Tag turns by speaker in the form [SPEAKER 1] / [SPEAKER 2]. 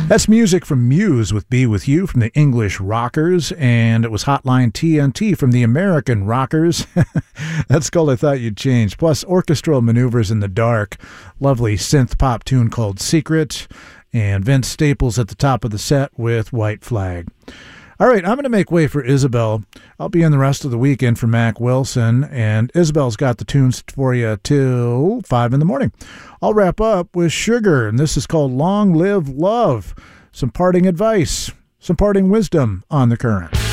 [SPEAKER 1] That's music from Muse with Be With You from the English Rockers, and it was Hotline TNT from the American Rockers. That's called I Thought You'd Change. Plus, Orchestral Maneuvers in the Dark, lovely synth pop tune called Secret, and Vince Staples at the top of the set with White Flag. All right, I'm going to make way for Isabel. I'll be in the rest of the weekend for Mac Wilson, and Isabel's got the tunes for you till 5 in the morning. I'll wrap up with Sugar, and this is called Long Live Love. Some parting advice, some parting wisdom on The Current.